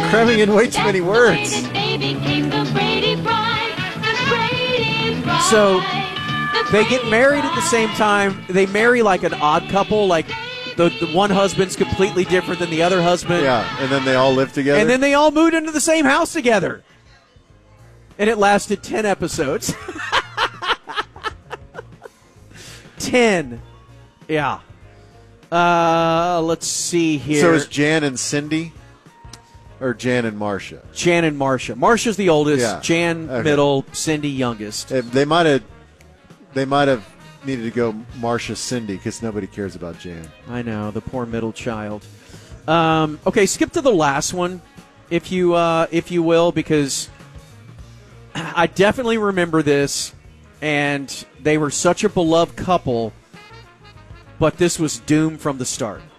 cramming in way too many words. So they get married at the same time. They marry like an odd couple, like the one husband's completely different than the other husband. Yeah, and then they all live together. And then they all moved into the same house together. And it lasted 10 episodes. 10. Yeah. Let's see here. So is Jan and Cindy or Jan and Marcia? Jan and Marcia. Marcia's the oldest. Yeah. Jan, Okay. middle. Cindy, youngest. They might have needed to go Marcia Cindy because nobody cares about Jan. I know, the poor middle child. Okay, skip to the last one, if you will, because I definitely remember this, and they were such a beloved couple, but this was doomed from the start.